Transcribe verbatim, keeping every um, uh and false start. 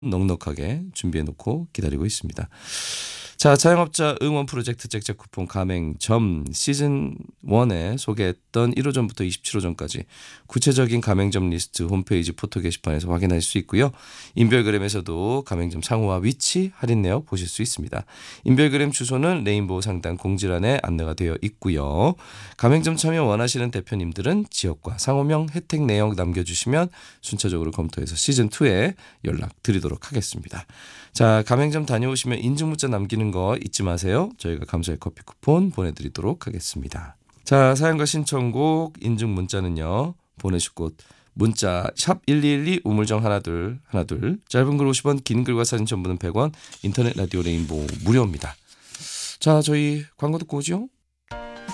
넉넉하게 준비해 놓고 기다리고 있습니다. 자, 자영업자 응원 프로젝트 잭잭 쿠폰 가맹점 시즌 일에 소개했던 일 호점부터 이십칠 호점까지 구체적인 가맹점 리스트 홈페이지 포토 게시판에서 확인할 수 있고요. 인별그램에서도 가맹점 상호와 위치, 할인 내역 보실 수 있습니다. 인별그램 주소는 레인보우 상단 공지란에 안내가 되어 있고요. 가맹점 참여 원하시는 대표님들은 지역과 상호명, 혜택 내역 남겨주시면 순차적으로 검토해서 시즌이에 연락드리도록 하겠습니다. 자, 가맹점 다녀오시면 인증 문자 남기는 거 잊지 마세요. 저희가 감사의 커피 쿠폰 보내드리도록 하겠습니다. 자, 사연과 신청곡 인증 문자는요. 보내실 곳 문자 샵 일이일이 우물정 하나둘 하나둘 짧은 글 오십 원 긴 글과 사진 전부는 백 원 인터넷 라디오 레인보우 무료입니다. 자, 저희 광고 듣고 오죠.